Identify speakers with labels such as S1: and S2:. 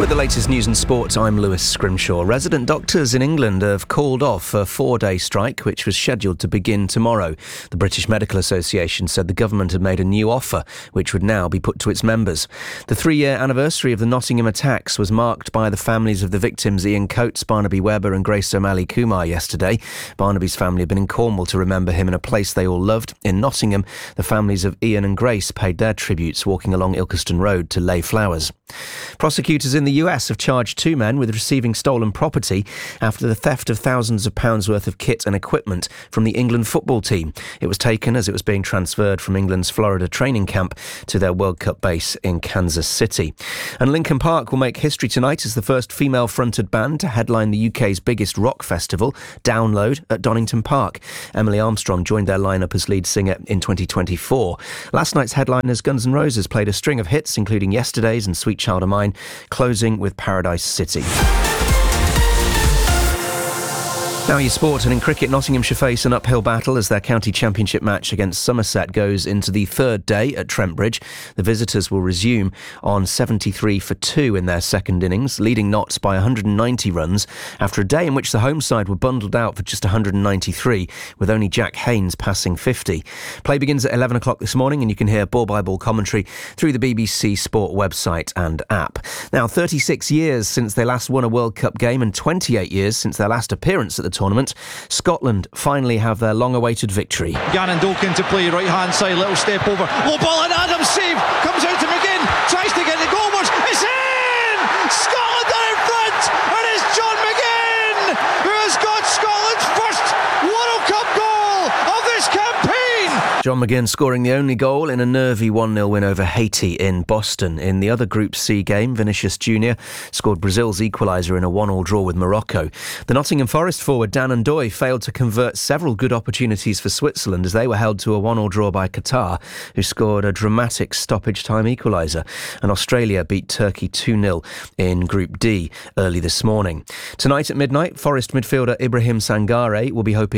S1: With the latest news and sport, I'm Lewis Scrimshaw. Resident doctors in England have called off a 4-day strike, which was scheduled to begin tomorrow. The British Medical Association said the government had made a new offer, which would now be put to its members. The 3-year anniversary of the Nottingham attacks was marked by the families of the victims Ian Coates, Barnaby Webber and Grace O'Malley Kumar yesterday. Barnaby's family had been in Cornwall to remember him in a place they all loved. In Nottingham, the families of Ian and Grace paid their tributes walking along Ilkeston Road to lay flowers. Prosecutors in the US have charged 2 men with receiving stolen property after the theft of thousands of pounds worth of kit and equipment from the England football team. It was taken as it was being transferred from England's Florida training camp to their World Cup base in Kansas City. And Linkin Park will make history tonight as the first female-fronted band to headline the UK's biggest rock festival, Download, at Donington Park. Emily Armstrong joined their lineup as lead singer in 2024. Last night's headliners Guns N' Roses played a string of hits, including Yesterday's and Sweet Child of Mine, closing with Paradise City. Now your sport, and in cricket, Nottinghamshire face an uphill battle as their county championship match against Somerset goes into the 3rd day at Trent Bridge. The visitors will resume on 73 for 2 in their second innings, leading Notts by 190 runs after a day in which the home side were bundled out for just 193, with only Jack Haynes passing 50. Play begins at 11 o'clock this morning, and you can hear ball-by-ball commentary through the BBC Sport website and app. Now, 36 years since they last won a World Cup game and 28 years since their last appearance at the tournament, Scotland finally have their long-awaited victory.
S2: Gannon Doak into play, right-hand side, little step over, low ball and Adams save, comes out to McGinn, tries to get the goalwards, it's in! Scotland are in front, and it's John McGinn who has got Scotland's first World Cup goal of this campaign!
S1: John McGinn scoring the only goal in a nervy 1-0 win over Haiti in Boston. In the other Group C game, Vinicius Jr. scored Brazil's equaliser in a 1-1 draw with Morocco. The Nottingham Forest forward Dan Ndoye failed to convert several good opportunities for Switzerland as they were held to a 1-1 draw by Qatar, who scored a dramatic stoppage-time equaliser. And Australia beat Turkey 2-0 in Group D early this morning. Tonight at midnight, Forest midfielder Ibrahim Sangare will be hoping